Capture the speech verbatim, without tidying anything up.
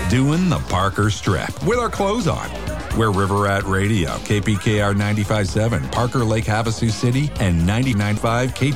doing the Parker Strip with our clothes on. We're River Rat Radio, K P K R ninety-five point seven, Parker Lake Havasu City, and ninety-nine point five K